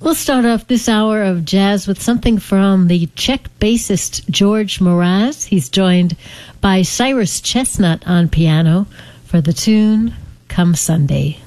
We'll start off this hour of jazz with something from the Czech bassist George Mraz. He's joined by Cyrus Chestnut on piano for the tune Come Sunday.